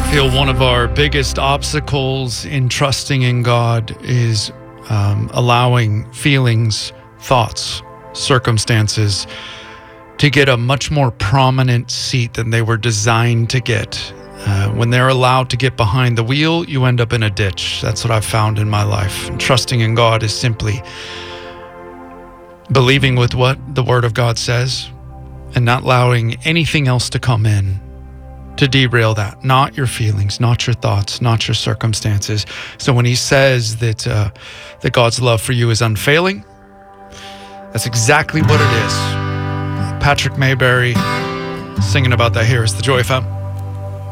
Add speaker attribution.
Speaker 1: feel one of our biggest obstacles in trusting in God is allowing feelings, thoughts, circumstances to get a much more prominent seat than they were designed to get. When they're allowed to get behind the wheel, you end up in a ditch. That's what I've found in my life. And trusting in God is simply believing with what the Word of God says and not allowing anything else to come in to derail that. Not your feelings, not your thoughts, not your circumstances. So when he says that God's love for you is unfailing, that's exactly what it is. Patrick Mayberry singing about that here. It's the Joy FM.